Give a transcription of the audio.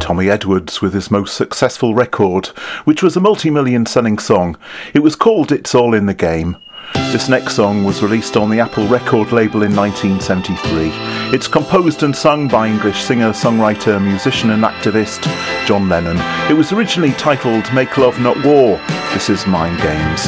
Tommy Edwards with his most successful record, which was a multi-million selling song. It was called It's All in the Game. This next song was released on the Apple record label in 1973. It's composed and sung by English singer, songwriter, musician and activist John Lennon. It was originally titled Make Love Not War. This is Mind Games.